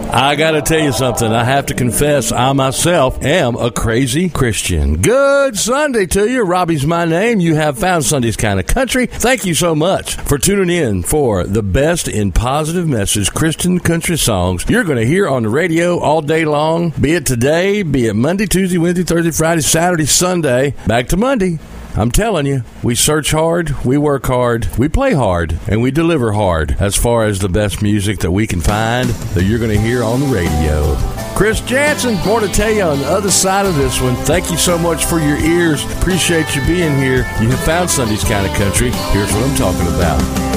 I got to tell you something. I have to confess, I myself am a crazy Christian. Good Sunday to you. Robbie's my name. You have found Sunday's Kind of Country. Thank you so much for tuning in for the best in positive message Christian country songs you're going to hear on the radio all day long, be it today, be it Monday, Tuesday, Wednesday, Thursday, Friday, Saturday, Sunday. Back to Monday. I'm telling you, we search hard, we work hard, we play hard, and we deliver hard as far as the best music that we can find that you're going to hear on the radio. Chris Jansen, more to tell you on the other side of this one. Thank you so much for your ears. Appreciate you being here. You have found Sunday's Kind of Country. Here's what I'm talking about.